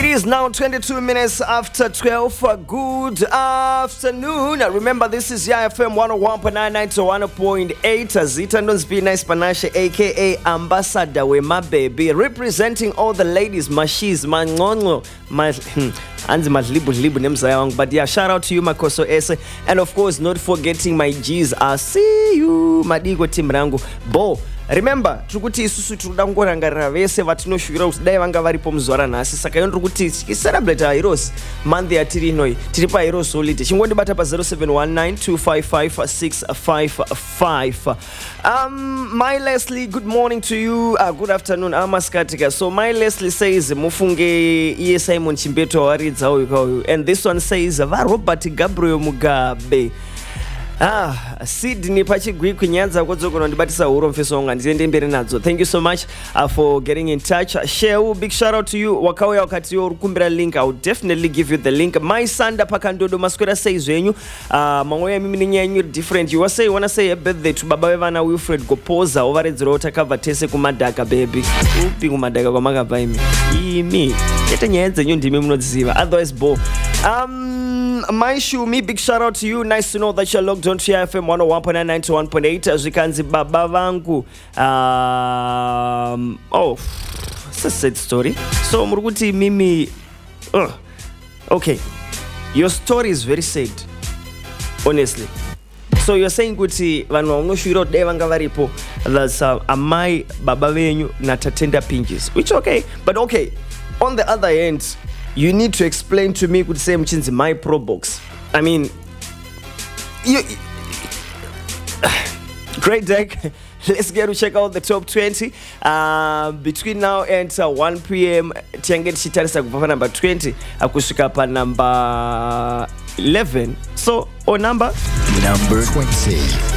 is now 22 minutes after 12. Good afternoon. Remember, this is YFM 101.99 to 101.8. Zita Ndonzpi Nice Panashe, aka Ambassador we my baby, representing all the ladies, mashis, mangongo, but yeah, shout out to you Makoso Ese, and of course not forgetting my G's. I see you Madigo Timrangu Bo. Remember, tukuti isusu tudangorangarira vese vatinoshuvira kuti dai vanga varipo muzora nhasi. Saka yondiri kuti celebrate Heroes month yatiri inoi. Tiri pa Heroes Holiday. Chingondibata pa 0719255655. My Leslie, good morning to you. Good afternoon. Amaskatika. So my Leslie says mufunge iye Simon Chimbeto waridza uyu. And this one says va Robert Gabriel Mugabe. Sydney pachigwi kunyanza kodzokona ndibatisa huro mfeso wanga ndiende mbere nadzo. Thank you so much for getting in touch. Sheu, big shout out to you. Wakauya wakati yo rukumbira link, I will definitely give you the link. My Sanda pakandodo maskwera says wenyu mangoya mimi ninyanyu different. You wanna say a birthday to baba wevana Wilfred Gopoza overedzero utakava tese kumadaka baby. Upi kumadaka kwa magava imi yete nyenze nyo ndimi munodziva. Otherwise bo my Shumi, big shout out to you. Nice to know that you're logged on to FM 101.99 to 101.8. Zikanzi baba vangu. It's a sad story. So muruguti mimi. Okay, your story is very sad, honestly. So you're saying kuti vanhu vanoshuvira dai vanga varipo, that's amai baba venyu natatenda pinches, which okay, but okay, on the other hand, you need to explain to me kuti say mchinzi my pro box. I mean, great deck. Let's get to check out the top 20 between now and 1 p.m. Tianget Shitarisa kupapa number 20 akushuka pa number 11. So, number 20.